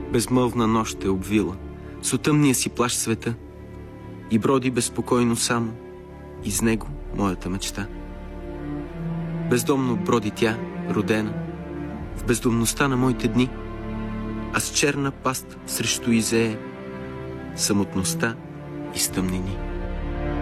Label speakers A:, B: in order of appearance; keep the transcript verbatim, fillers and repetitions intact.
A: безмълвна нощ е обвила, с отъмния си плащ света и броди безпокойно само из него моята мечта. Бездомно броди тя, родена в бездомността на моите дни, а с черна паст срещу изее самотността и стъмнини.